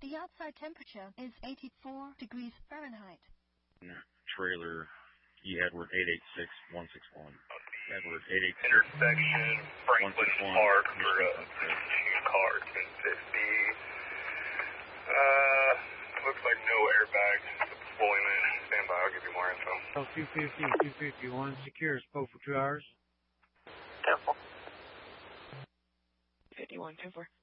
The outside temperature is 84 degrees Fahrenheit. Trailer, Edward 886161. Edward 886. Intersection, Franklin Park for 2 car 1050. Looks like no airbag deployment. Stand by, I'll give you more info. 250, 251, secure, spoke for 2 hours. Careful. 5124.